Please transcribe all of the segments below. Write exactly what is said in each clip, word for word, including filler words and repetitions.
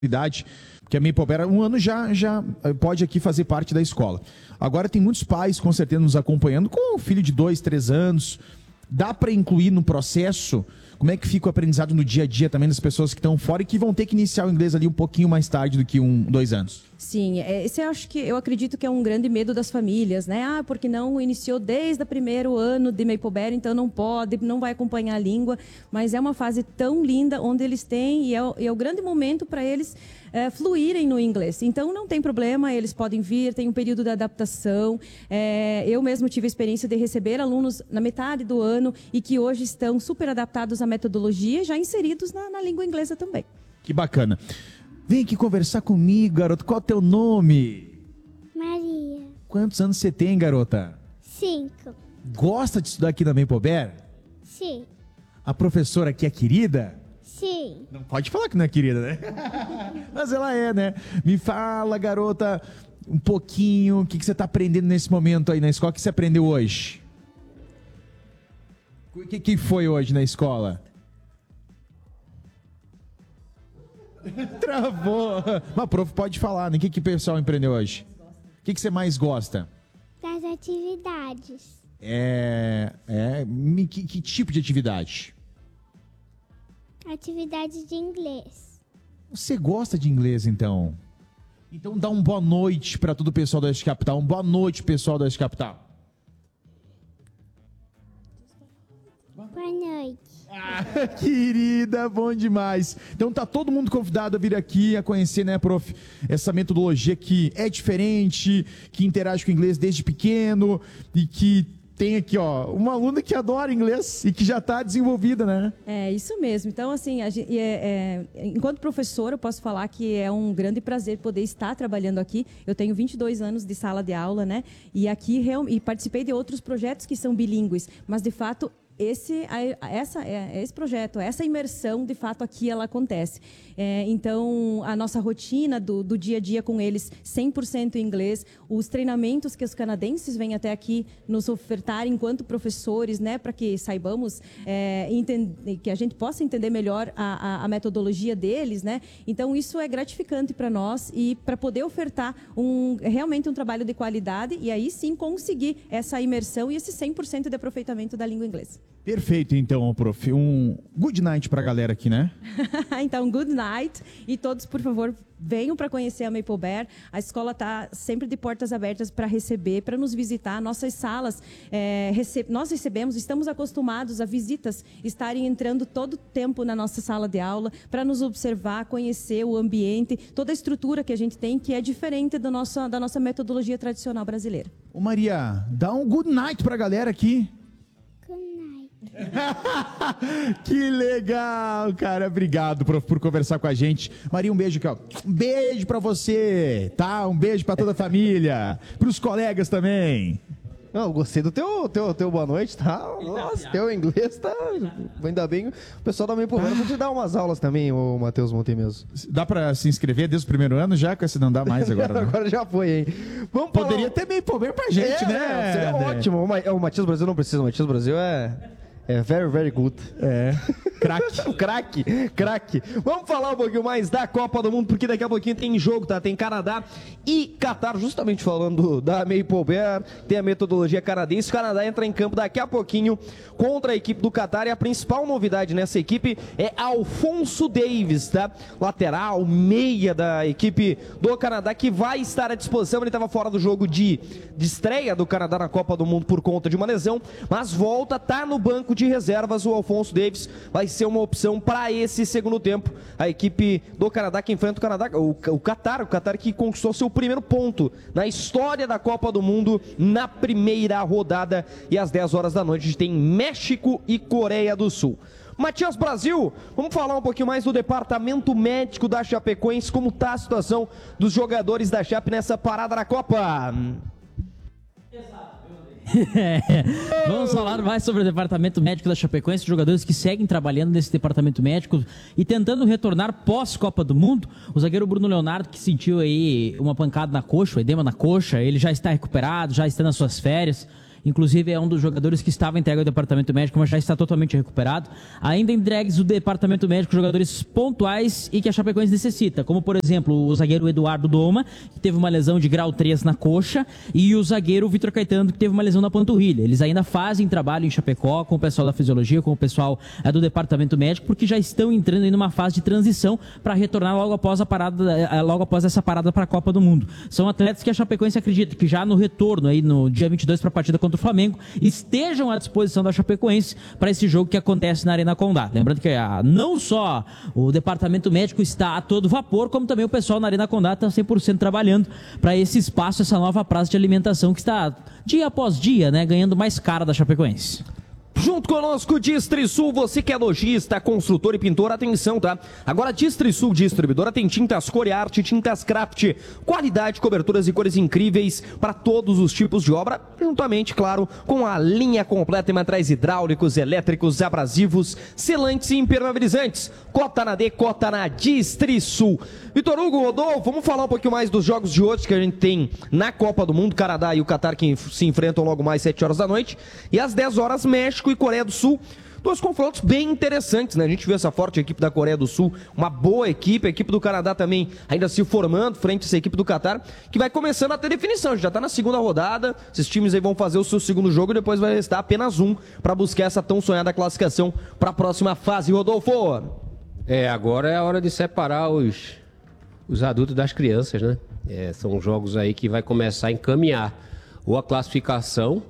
idade, porque a Maple um ano já, já pode aqui fazer parte da escola. Agora tem muitos pais, com certeza, nos acompanhando, com um filho de dois, três anos. Dá para incluir no processo? Como é que fica o aprendizado no dia a dia também das pessoas que estão fora e que vão ter que iniciar o inglês ali um pouquinho mais tarde do que um, dois anos? Sim, esse eu acho que eu acredito que é um grande medo das famílias, né? Ah, porque não iniciou desde o primeiro ano de Mapleberry, então não pode, não vai acompanhar a língua. Mas é uma fase tão linda onde eles têm e é o, é o grande momento para eles é, fluírem no inglês. Então não tem problema, eles podem vir, tem um período de adaptação. É, eu mesmo tive a experiência de receber alunos na metade do ano e que hoje estão super adaptados à metodologia, já inseridos na, na língua inglesa também. Que bacana. Vem aqui conversar comigo, garoto. Qual é o teu nome? Maria. Quantos anos você tem, garota? Cinco. Gosta de estudar aqui na Maple? Sim. A professora aqui é querida? Sim. Não pode falar que não é querida, né? Mas ela é, né? Me fala, garota, um pouquinho, o que, que você está aprendendo nesse momento aí na escola? O que você aprendeu hoje? O que, que foi hoje na escola? Travou. Mas, prof, pode falar, né? O que, que o pessoal aprendeu hoje? O que, que você mais gosta? Das atividades. É... é que, que tipo de atividade? Atividades de inglês. Você gosta de inglês, então? Então dá uma boa noite para todo o pessoal da Oeste Capital. Uma boa noite, pessoal da Oeste Capital. Boa noite. Ah, querida, bom demais. Então tá todo mundo convidado a vir aqui a conhecer, né, prof, essa metodologia que é diferente, que interage com o inglês desde pequeno e que tem aqui, ó, uma aluna que adora inglês e que já está desenvolvida, né? É, isso mesmo. Então, assim, a gente, é, é, enquanto professora, eu posso falar que é um grande prazer poder estar trabalhando aqui. Eu tenho vinte e dois anos de sala de aula, né? E aqui, real, e participei de outros projetos que são bilíngues, mas, de fato, Esse, essa, esse projeto, essa imersão, de fato, aqui ela acontece. É, então, a nossa rotina do, do dia a dia com eles, cem por cento em inglês, os treinamentos que os canadenses vêm até aqui nos ofertar enquanto professores, né, para que saibamos, é, entender, que a gente possa entender melhor a, a, a metodologia deles, né? Então, isso é gratificante para nós e para poder ofertar um, realmente um trabalho de qualidade e aí sim conseguir essa imersão e esse cem por cento de aproveitamento da língua inglesa. Perfeito, então, prof. Um good night para a galera aqui, né? Então, good night. E todos, por favor, venham para conhecer a Mapleberry. A escola está sempre de portas abertas para receber, para nos visitar. Nossas salas, é, rece nós recebemos, estamos acostumados a visitas estarem entrando todo o tempo na nossa sala de aula para nos observar, conhecer o ambiente, toda a estrutura que a gente tem, que é diferente do nosso, da nossa metodologia tradicional brasileira. Ô Maria, dá um good night para a galera aqui. Que legal, cara. Obrigado por, por conversar com a gente. Maria, um beijo aqui, ó. Um beijo pra você, tá? Um beijo pra toda a família, pros colegas também. Não, gostei do teu, teu, teu boa noite, tá? Nossa, teu inglês tá... Ainda bem, o pessoal também por vou te dar umas aulas também, o Matheus Montemeso. Dá pra se inscrever desde o primeiro ano já? Com esse não dá mais agora, né? Agora já foi, hein? Vamos Poderia falar... ter meio problema pra gente, é, né? É, seria ótimo. O Matias Brasil não precisa, o Matias Brasil é... É very, very good. É. Craque. craque, craque. Vamos falar um pouquinho mais da Copa do Mundo, porque daqui a pouquinho tem jogo, tá? Tem Canadá e Catar, justamente falando da Mapleberry, tem a metodologia canadense. O Canadá entra em campo daqui a pouquinho contra a equipe do Catar e a principal novidade nessa equipe é Alphonso Davies, tá? Lateral, meia da equipe do Canadá, que vai estar à disposição. Ele estava fora do jogo de, de estreia do Canadá na Copa do Mundo por conta de uma lesão, mas volta, tá no banco de reservas. O Alphonso Davies vai ser uma opção para esse segundo tempo. A equipe do Canadá que enfrenta o Canadá, o, o Catar, o Catar que conquistou seu primeiro ponto na história da Copa do Mundo na primeira rodada. E às dez horas da noite tem México e Coreia do Sul. Matias Brasil, vamos falar um pouquinho mais do departamento médico da Chapecoense, como está a situação dos jogadores da Chape nessa parada na Copa. É, vamos falar mais sobre o departamento médico da Chapecoense, jogadores que seguem trabalhando nesse departamento médico e tentando retornar pós-Copa do Mundo. O zagueiro Bruno Leonardo, que sentiu aí uma pancada na coxa, o edema na coxa, ele já está recuperado, já está nas suas férias. inclusive é um dos jogadores que estava entregue ao departamento médico, mas já está totalmente recuperado. Ainda entregues o departamento médico jogadores pontuais e que a Chapecoense necessita, como por exemplo o zagueiro Eduardo Doma, que teve uma lesão de grau três na coxa, e o zagueiro Vitor Caetano, que teve uma lesão na panturrilha. Eles ainda fazem trabalho em Chapecó com o pessoal da fisiologia, com o pessoal é, do departamento médico, porque já estão entrando em uma fase de transição para retornar logo após a parada, logo após essa parada para a Copa do Mundo. São atletas que a Chapecoense acredita que já no retorno aí no dia vinte e dois para a partida contra o Flamengo estejam à disposição da Chapecoense para esse jogo que acontece na Arena Condá. Lembrando que a, não só o departamento médico está a todo vapor, como também o pessoal na Arena Condá está cem por cento trabalhando para esse espaço, essa nova praça de alimentação que está dia após dia, né, ganhando mais cara da Chapecoense. Junto conosco, Distrisul, você que é lojista, construtor e pintor, atenção, tá? Agora, Distrisul Distribuidora tem tintas Coriarte, tintas Craft, qualidade, coberturas e cores incríveis para todos os tipos de obra, juntamente, claro, com a linha completa em materiais hidráulicos, elétricos, abrasivos, selantes e impermeabilizantes. Cota na D, cota na Distrisul. Vitor Hugo, Rodolfo, vamos falar um pouquinho mais dos jogos de hoje que a gente tem na Copa do Mundo, Canadá e o Catar que se enfrentam logo mais sete horas da noite, e às dez horas, México e Coreia do Sul. Dois confrontos bem interessantes, né? A gente viu essa forte equipe da Coreia do Sul, uma boa equipe, a equipe do Canadá também ainda se formando frente a essa equipe do Catar, que vai começando a ter definição, já está na segunda rodada, esses times aí vão fazer o seu segundo jogo e depois vai restar apenas um para buscar essa tão sonhada classificação para a próxima fase, Rodolfo. É, agora é a hora de separar os, os adultos das crianças, né? É, são jogos aí que vai começar a encaminhar ou a classificação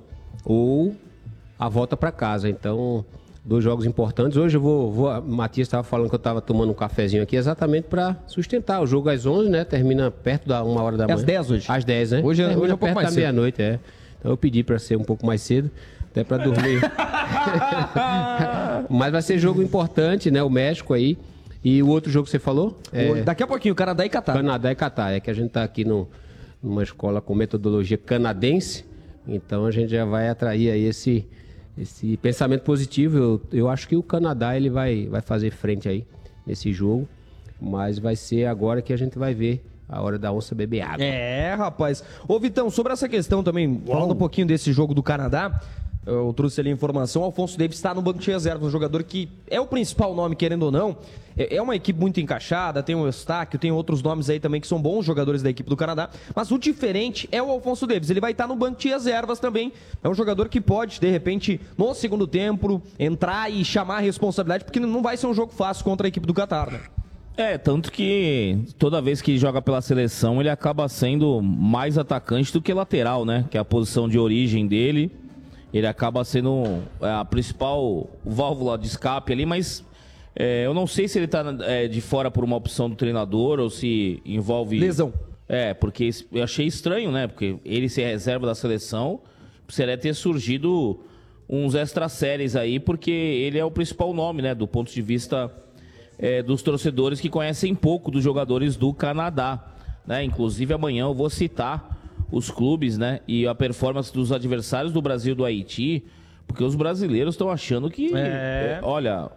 ou a volta para casa. Então, dois jogos importantes. Hoje eu vou... vou a Matias estava falando que eu estava tomando um cafezinho aqui exatamente para sustentar. O jogo às onze, né? Termina perto da uma hora da manhã. É às dez hoje? Às dez, né? Hoje, Termina hoje é um pouco perto mais da cedo. meia-noite, é. Então eu pedi para ser um pouco mais cedo, até para dormir. Mas vai ser jogo importante, né? O México aí. E o outro jogo que você falou? É Daqui a pouquinho, Canadá e Catar. Canadá e Catar. É que a gente está aqui no, numa escola com metodologia canadense. Então a gente já vai atrair aí esse... esse pensamento positivo. Eu, eu acho que o Canadá ele vai, vai fazer frente aí nesse jogo, mas vai ser agora que a gente vai ver a hora da onça beber água. É, rapaz. Ô, Vitão, sobre essa questão também, Uau. falando um pouquinho desse jogo do Canadá, eu trouxe ali a informação, o Alfonso Davis está no banco de reserva, um jogador que é o principal nome, querendo ou não, é uma equipe muito encaixada, tem o Eustáquio, tem outros nomes aí também que são bons jogadores da equipe do Canadá, mas o diferente é o Alfonso Davis, ele vai estar no banco de reservas também, é um jogador que pode, de repente, no segundo tempo, entrar e chamar a responsabilidade, porque não vai ser um jogo fácil contra a equipe do Catar, né? É, tanto que toda vez que joga pela seleção, ele acaba sendo mais atacante do que lateral, né? Que é a posição de origem dele. Ele acaba sendo a principal válvula de escape ali, mas é, eu não sei se ele tá é, de fora por uma opção do treinador ou se envolve... lesão. É, porque eu achei estranho, né? Porque ele ser reserva da seleção, precisaria ter surgido uns extra séries aí, porque ele é o principal nome, né? Do ponto de vista... É, dos torcedores que conhecem pouco dos jogadores do Canadá, né? Inclusive amanhã eu vou citar os clubes, né? E a performance dos adversários do Brasil e do Haiti, porque os brasileiros estão achando que, é. É, olha,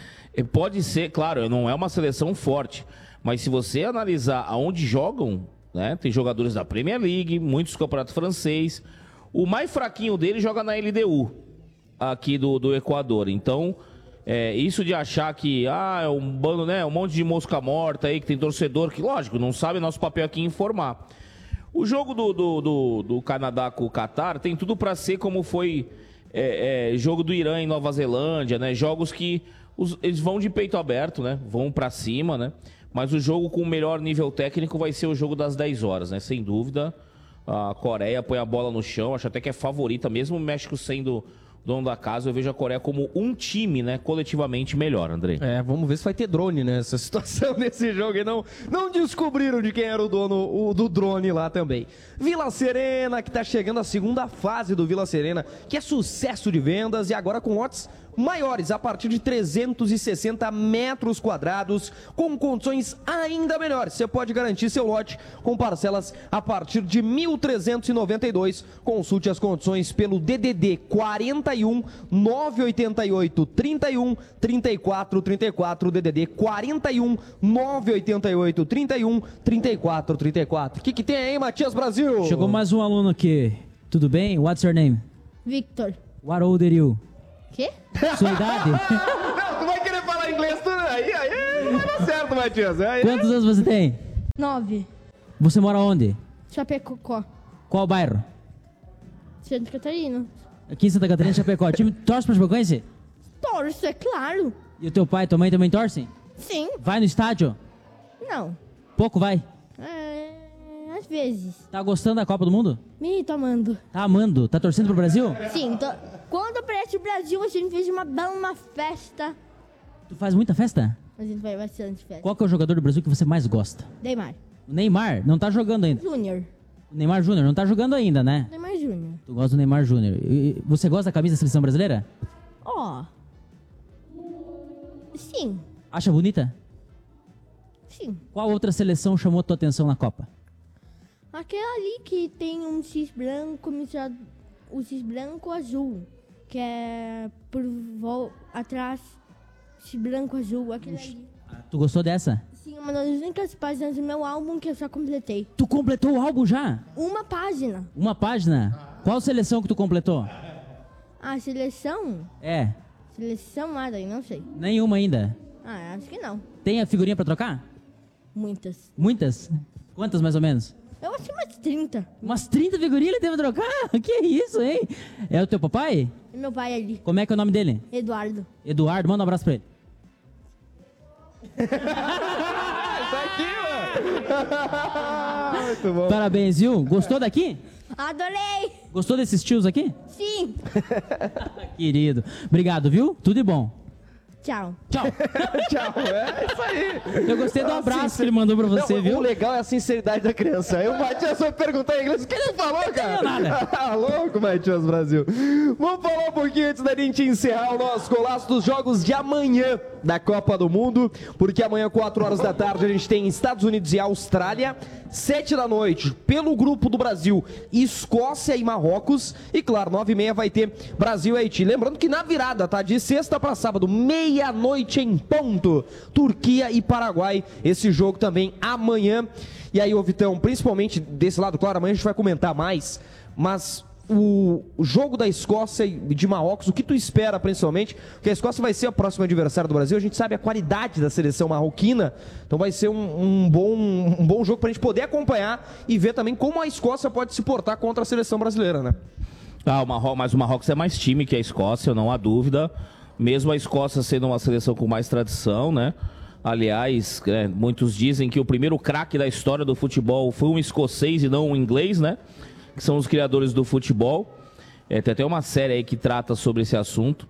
pode ser, claro, não é uma seleção forte, mas se você analisar aonde jogam, né? Tem jogadores da Premier League, muitos campeonatos francês, o mais fraquinho dele joga na L D U, aqui do, do Equador, então... É, isso de achar que ah, é um bando, né, um monte de mosca morta aí, que tem torcedor que, lógico, não sabe nosso papel aqui em informar. O jogo do, do, do, do Canadá com o Catar tem tudo para ser como foi é, é, jogo do Irã em Nova Zelândia, né, jogos que os, eles vão de peito aberto, né, vão para cima, né, mas o jogo com o melhor nível técnico vai ser o jogo das dez horas, né, sem dúvida. A Coreia põe a bola no chão, acho até que é favorita, mesmo o México sendo dono da casa, eu vejo a Coreia como um time, né, coletivamente melhor, André. É, vamos ver se vai ter drone nessa situação nesse jogo e não, não descobriram de quem era o dono o, do drone lá também. Vila Serena, que tá chegando a segunda fase do Vila Serena, que é sucesso de vendas e agora com lotes maiores, a partir de trezentos e sessenta metros quadrados, com condições ainda melhores. Você pode garantir seu lote com parcelas a partir de mil trezentos e noventa e dois. Consulte as condições pelo D D D quarenta e um, nove oito oito, trinta e um, trinta e quatro, trinta e quatro, D D D quarenta e um, nove oito oito, trinta e um, trinta e quatro, trinta e quatro. O que que tem aí, Matias Brasil? Chegou mais um aluno aqui. Tudo bem? What's your name? Victor. What old are you? Quê? Sua idade? Não, tu vai querer falar inglês tudo aí, aí, não dá certo, Matias. Aí, Quantos anos você tem? Nove. Você mora onde? Chapecó. Qual bairro? Santa Catarina. Aqui em Santa Catarina, Chapecó. Time torce pra Chapecoense? Torço, é claro. E o teu pai e tua mãe também torcem? Sim. Vai no estádio? Não. Pouco vai? É, às vezes. Tá gostando da Copa do Mundo? Me tomando. Tá amando? Tá torcendo pro Brasil? Sim, tô... quando aparece o Brasil, a gente fez uma bela uma festa. Tu faz muita festa? A gente vai bastante festa. Qual que é o jogador do Brasil que você mais gosta? Neymar. O Neymar? Não tá jogando ainda. Júnior. O Neymar Júnior não tá jogando ainda, né? Neymar Júnior. Tu gosta do Neymar Júnior. E você gosta da camisa da seleção brasileira? Ó. Sim. Acha bonita? Sim. Qual outra seleção chamou tua atenção na Copa? Aquela ali que tem um X branco misturado, o X branco azul, que é por vol atrás, X branco azul, aquele ali. Ah, tu gostou dessa? Sim, uma das únicas páginas do meu álbum que eu já completei. Tu completou o álbum já? Uma página. Uma página? Qual seleção que tu completou? A seleção? É, Seleção nada, eu não sei. nenhuma ainda. Ah, acho que não. Tem a figurinha pra trocar? Muitas. Muitas? Quantas mais ou menos? Eu acho que umas trinta. Umas trinta figurinhas ele teve pra trocar? Que isso, hein? É o teu papai? E meu pai ali, Como é que é o nome dele? Eduardo. Eduardo, manda um abraço pra ele. tá aqui, mano. Muito bom. Parabéns, viu? Gostou daqui? Adorei! Gostou desses tios aqui? Sim! Querido. Obrigado, viu? Tudo de bom. Tchau. Tchau. Tchau, é isso aí. Eu gostei do abraço que ele mandou pra você, Não, viu? O legal é a sinceridade da criança. Aí o Matias foi perguntar em inglês, o que ele falou, cara? nada. Ah, louco, Matias Brasil. Vamos falar um pouquinho antes da gente encerrar o nosso golaço dos jogos de amanhã da Copa do Mundo, porque amanhã, quatro horas da tarde, a gente tem Estados Unidos e Austrália, sete da noite, pelo grupo do Brasil, Escócia e Marrocos, e claro, nove e meia vai ter Brasil e Haiti. Lembrando que na virada, tá? De sexta para sábado, meia-noite em ponto, Turquia e Paraguai, esse jogo também amanhã. E aí, ô Vitão, principalmente desse lado, claro, amanhã a gente vai comentar mais, mas o jogo da Escócia e de Marrocos, o que tu espera principalmente? Porque a Escócia vai ser o próximo adversário do Brasil, a gente sabe a qualidade da seleção marroquina, então vai ser um, um, bom, um bom jogo pra gente poder acompanhar e ver também como a Escócia pode se portar contra a seleção brasileira, né? Ah, o Marrocos, mas o Marrocos é mais time que a Escócia, não há dúvida. Mesmo a Escócia sendo uma seleção com mais tradição, né? Aliás, é, muitos dizem que o primeiro craque da história do futebol foi um escocês e não um inglês, né? Que são os criadores do futebol. É, tem até uma série aí que trata sobre esse assunto.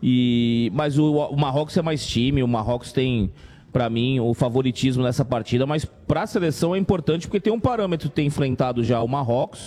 E, mas o, o Marrocos é mais time, o Marrocos tem, para mim, o favoritismo nessa partida, mas para a seleção é importante porque tem um parâmetro ter enfrentado já o Marrocos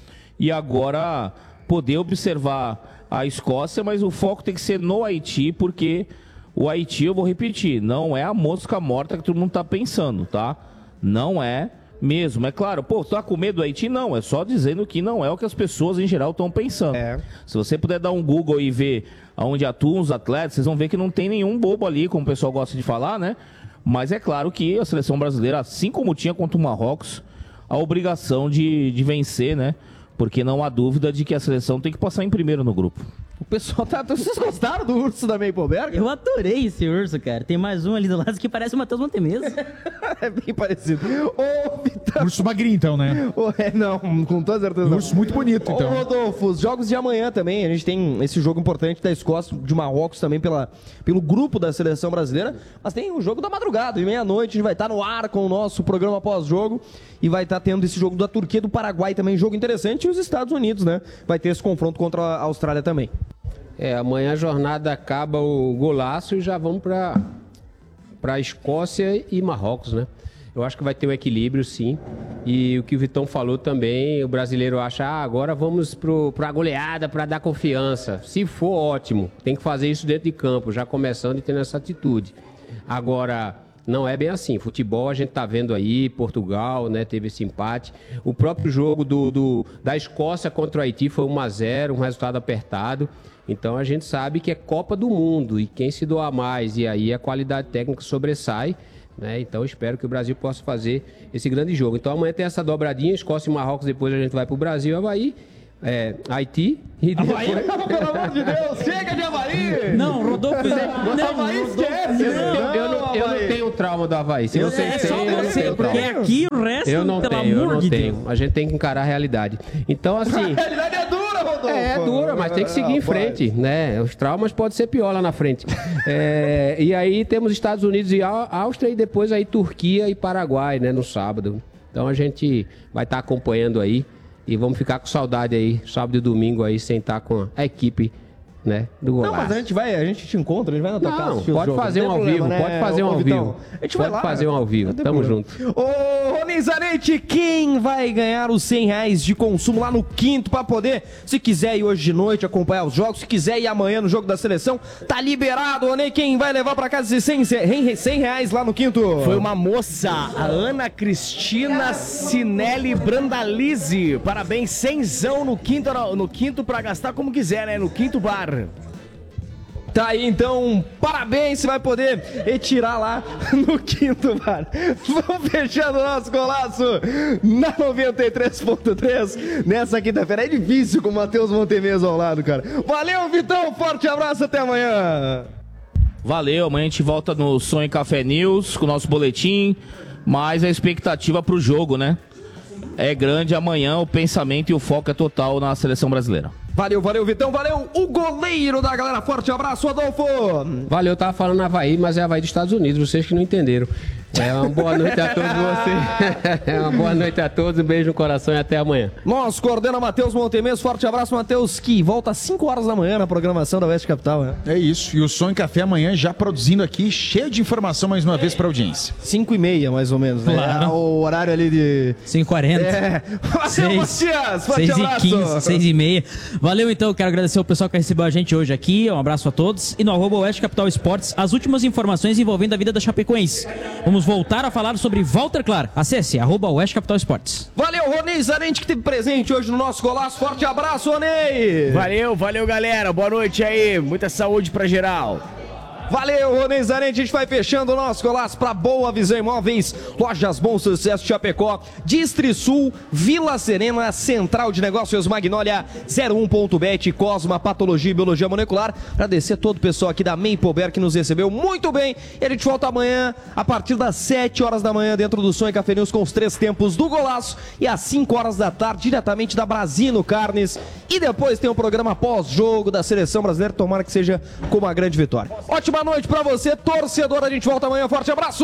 e agora poder observar a Escócia, mas o foco tem que ser no Haiti, porque o Haiti, eu vou repetir, não é a mosca morta que todo mundo tá pensando, tá? Não é mesmo. É claro, pô, tá com medo do Haiti? Não, é só dizendo que não é o que as pessoas em geral estão pensando. É. Se você puder dar um Google e ver onde atuam os atletas, vocês vão ver que não tem nenhum bobo ali, como o pessoal gosta de falar, né? Mas é claro que a seleção brasileira, assim como tinha contra o Marrocos, a obrigação de, de vencer, né? Porque não há dúvida de que a seleção tem que passar em primeiro no grupo. O pessoal tá... Vocês gostaram do urso da Meipoberg? Eu adorei esse urso, cara. Tem mais um ali do lado que parece o Matheus Montemeso. É bem parecido. Ô, Vitão... Urso magrinho, então, né? Ô, é, não, com toda certeza Um não. urso muito bonito, então. Ô, Rodolfo, os jogos de amanhã também, a gente tem esse jogo importante da Escócia, de Marrocos também, pela, pelo grupo da seleção brasileira, mas tem o jogo da madrugada, e meia-noite a gente vai estar no ar com o nosso programa pós-jogo, e vai estar tendo esse jogo da Turquia e do Paraguai também, jogo interessante, e os Estados Unidos, né? Vai ter esse confronto contra a Austrália também. É, amanhã a jornada acaba o golaço e já vamos para para Escócia e Marrocos, né? Eu acho que vai ter um equilíbrio, sim. E o que o Vitão falou também, o brasileiro acha, ah, agora vamos para a goleada para dar confiança. Se for, ótimo. Tem que fazer isso dentro de campo, já começando e tendo essa atitude. Agora, não é bem assim. Futebol a gente tá vendo aí, Portugal, né, teve esse empate. O próprio jogo do, do, da Escócia contra o Haiti foi um a zero, um resultado apertado. Então a gente sabe que é Copa do Mundo e quem se doar mais, e aí a qualidade técnica sobressai, né? Então espero que o Brasil possa fazer esse grande jogo. Então amanhã tem essa dobradinha, Escócia e Marrocos, depois a gente vai para o Brasil e Havaí. é, Haiti e depois... Havaí, pelo amor de Deus, chega de Havaí! Não, Rodolfo... Não, Havaí Rodolfo, esquece! Eu, eu, eu, não, eu não tenho trauma do Havaí. Se você É tem, só eu não você, tenho porque trauma. aqui o resto, Eu não pelo tenho, eu amor não de tenho. Deus. A gente tem que encarar a realidade. Então, assim... A realidade é dura, Rodolfo! É, é dura, mas tem que seguir em frente, né? Os traumas podem ser pior lá na frente. É, e aí temos Estados Unidos e Á- Áustria e depois aí Turquia e Paraguai, né? No sábado. Então a gente vai estar acompanhando aí e vamos ficar com saudade aí, sábado e domingo aí, sem estar com a equipe, né? Do Golaço. Não, mas a gente vai, a gente te encontra, a gente vai na tua casa. Não, assistir os pode jogos, fazer não um tem ao vivo, problema, pode né, fazer um ô, ao Vitão? vivo. A gente vai Pode lá. fazer um ao vivo, Não tem tamo problema. junto. Ô, Rony Zanetti, quem vai ganhar os cem reais de consumo lá no Quinto pra poder, se quiser ir hoje de noite acompanhar os jogos, se quiser ir amanhã no jogo da seleção, tá liberado, Rony. Quem vai levar pra casa esses cem reais lá no Quinto? Foi uma moça, a Ana Cristina Sinelli Brandalize. Parabéns, cenzão no quinto, no quinto pra gastar como quiser, né? No Quinto Bar. Tá aí, então, parabéns, você vai poder retirar lá no Quinto Bar. Vamos fechando o nosso golaço na noventa e três ponto três nessa quinta-feira. É difícil com o Matheus Montemesa ao lado, cara. Valeu, Vitão, forte abraço, até amanhã. Valeu, amanhã a gente volta no Sonho Café News com o nosso boletim, mas a expectativa pro jogo, né? É grande amanhã, o pensamento e o foco é total na seleção brasileira. Valeu, valeu, Vitão, valeu, o goleiro da galera, forte abraço, Adolfo. Valeu, eu tava falando Havaí, mas é Havaí dos Estados Unidos, vocês que não entenderam. É uma boa noite a todos vocês. É uma boa noite a todos, um beijo no coração e até amanhã. Nós coordena Matheus Montemesa, forte abraço, Matheus, que volta às cinco horas da manhã na programação da Oeste Capital, né? É isso, e o Sonho Café amanhã já produzindo aqui, cheio de informação mais uma vez pra audiência. cinco e meia, mais ou menos, né? Claro. É o horário ali de... cinco e quarenta. É. Valeu, Matias, forte seis e abraço. quinze, seis e meia. Valeu, então. Quero agradecer o pessoal que recebeu a gente hoje aqui. Um abraço a todos. E no arroba Oeste Capital Esportes, as últimas informações envolvendo a vida da Chapecoense. Vamos voltar a falar sobre Walter Clar. Acesse arroba Oeste Capital Esportes. Valeu, Rony Zanetti, que esteve presente hoje no nosso golaço. Forte abraço, Rony. Valeu, valeu, galera. Boa noite aí. Muita saúde pra geral. Valeu, Rony Zanetti. A gente vai fechando o nosso golaço para Boa Visão Imóveis, Lojas Bom Sucesso Chapecó, Distrisul, Vila Serena, Central de Negócios Magnólia, zero um ponto bet, Cosma, Patologia e Biologia Molecular. Agradecer a todo o pessoal aqui da Maple que nos recebeu muito bem. E a gente volta amanhã, a partir das sete horas da manhã, dentro do Sonho Café News, com os três tempos do golaço. E às cinco horas da tarde, diretamente da Brasino Carnes. E depois tem o programa pós-jogo da Seleção Brasileira. Tomara que seja com uma grande vitória. Ótima noite pra você, torcedor. A gente volta amanhã. Forte abraço!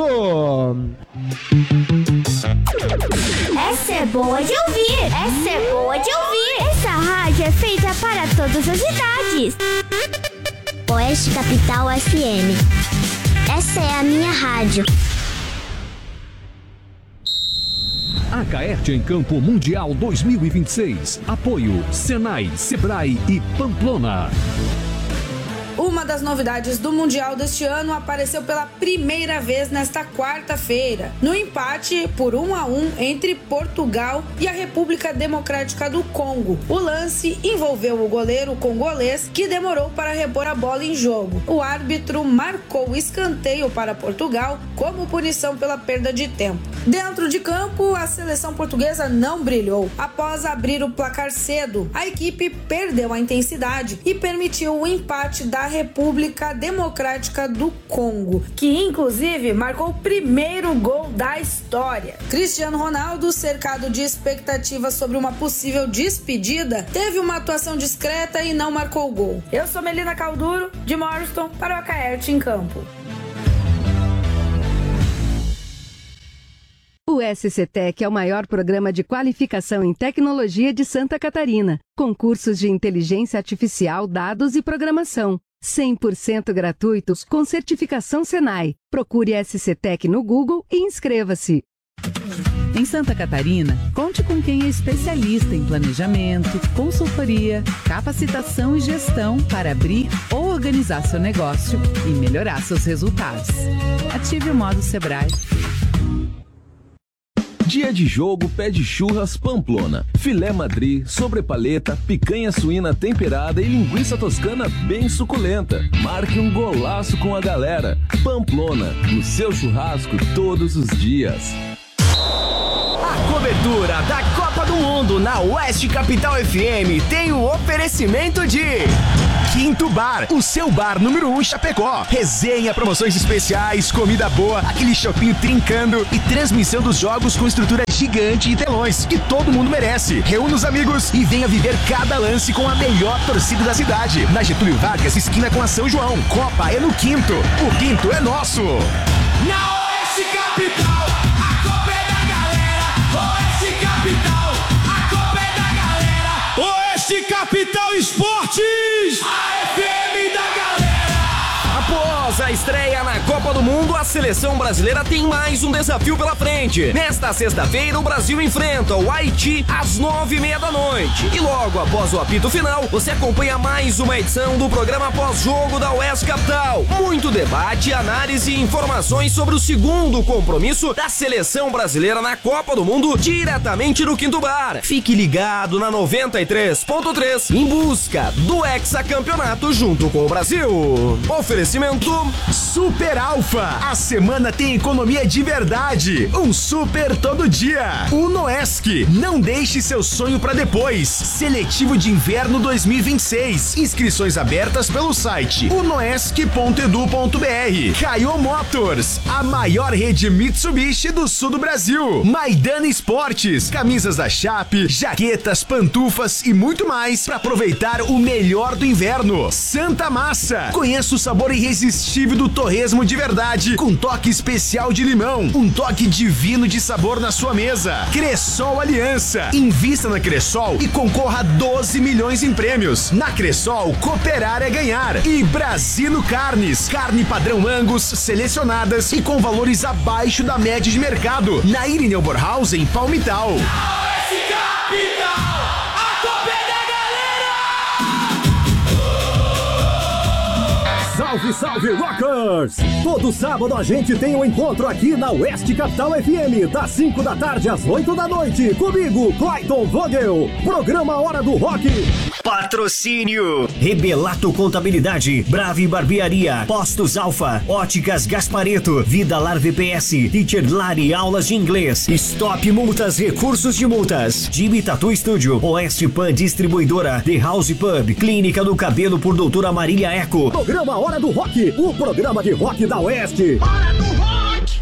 Essa é boa de ouvir. Essa é boa de ouvir. Essa rádio é feita para todas as idades. Oeste Capital F M. Essa é a minha rádio. A Caerte em Campo Mundial dois mil e vinte e seis. Apoio Senai, Sebrae e Pamplona. Uma das novidades do Mundial deste ano apareceu pela primeira vez nesta quarta-feira, no empate por um a um entre Portugal e a República Democrática do Congo. O lance envolveu o goleiro congolês, que demorou para repor a bola em jogo. O árbitro marcou o escanteio para Portugal como punição pela perda de tempo. Dentro de campo, a seleção portuguesa não brilhou. Após abrir o placar cedo, a equipe perdeu a intensidade e permitiu o empate da República Democrática do Congo, que inclusive marcou o primeiro gol da história. Cristiano Ronaldo, cercado de expectativas sobre uma possível despedida, teve uma atuação discreta e não marcou gol. Eu sou Melina Calduro, de Morriston, para o Caerte em Campo. O S C Tec é o maior programa de qualificação em tecnologia de Santa Catarina, com cursos de inteligência artificial, dados e programação. cem por cento gratuitos com certificação Senai. Procure S C Tec no Google e inscreva-se. Em Santa Catarina, conte com quem é especialista em planejamento, consultoria, capacitação e gestão para abrir ou organizar seu negócio e melhorar seus resultados. Ative o modo Sebrae. Dia de jogo pede churras Pamplona. Filé Madrid, sobrepaleta, picanha suína temperada e linguiça toscana bem suculenta. Marque um golaço com a galera. Pamplona, no seu churrasco todos os dias. A cobertura da Copa do Mundo Mundo na Oeste Capital F M tem o oferecimento de Quinto Bar, o seu bar número um em Chapecó. Resenha, promoções especiais, comida boa, aquele shopping trincando e transmissão dos jogos com estrutura gigante e telões que todo mundo merece. Reúna os amigos e venha viver cada lance com a melhor torcida da cidade. Na Getúlio Vargas, esquina com a São João. Copa é no Quinto. O Quinto é nosso. Na Oeste Capital, a Copa é da galera. Oeste Capital, a Copa é da galera. Oeste Capital Esportes, a F M da galera. Após a estreia na Copa do Mundo, a seleção brasileira tem mais um desafio pela frente. Nesta sexta-feira, o Brasil enfrenta o Haiti às nove e meia da noite. E logo após o apito final, você acompanha mais uma edição do programa pós-jogo da Oeste Capital. Muito debate, análise e informações sobre o segundo compromisso da seleção brasileira na Copa do Mundo, diretamente do Quinto Bar. Fique ligado na noventa e três ponto três em busca do hexacampeonato junto com o Brasil. Oferecimento Super Alfa. A semana tem economia de verdade. Um super todo dia. Unoesc. Não deixe seu sonho para depois. Seletivo de Inverno dois mil e vinte e seis. Inscrições abertas pelo site unoesc ponto edu ponto br. Caio Motors. A maior rede Mitsubishi do sul do Brasil. Maidana Esportes. Camisas da Chape, jaquetas, pantufas e muito mais para aproveitar o melhor do inverno. Santa Massa. Conheça o sabor irresistível do torresmo de verdade, com toque especial de limão, um toque divino de sabor na sua mesa. Cressol Aliança. Invista na Cressol e concorra a doze milhões em prêmios. Na Cressol, cooperar é ganhar. E Brasilo Carnes. Carne padrão Angus, selecionadas e com valores abaixo da média de mercado. Na Irineu Borhausen, em Palmital. Oeste Capital, a Copa é da Salve, salve, Rockers! Todo sábado a gente tem um encontro aqui na Oeste Capital F M, das cinco da tarde às oito da noite. Comigo, Clayton Vogel. Programa Hora do Rock. Patrocínio Rebelato Contabilidade, Brave Barbearia, Postos Alfa, Óticas Gaspareto, Vida Lar V P S, Teacher Lari Aulas de Inglês, Stop Multas, Recursos de Multas, Jimmy Tattoo Studio, Oeste Pan Distribuidora, The House Pub, Clínica do Cabelo por Doutora Marília Eco. Programa Hora do Rock, o programa de rock da Oeste. Hora do Rock!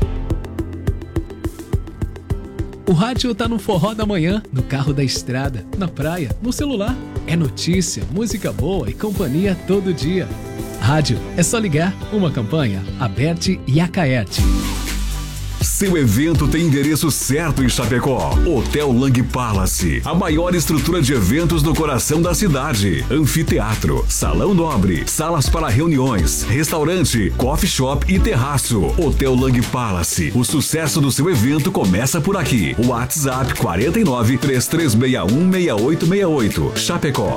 O rádio tá no forró da manhã, no carro da estrada, na praia, no celular. É notícia, música boa e companhia todo dia. Rádio, é só ligar. Uma campanha, Aberte e Acaerte. Seu evento tem endereço certo em Chapecó. Hotel Lang Palace, a maior estrutura de eventos no coração da cidade. Anfiteatro, salão nobre, salas para reuniões, restaurante, coffee shop e terraço. Hotel Lang Palace, o sucesso do seu evento começa por aqui. WhatsApp quarenta e nove, três três seis um, seis oito seis oito. Chapecó.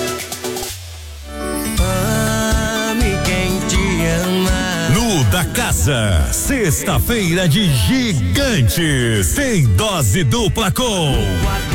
Da casa, sexta-feira de gigantes, tem dose dupla com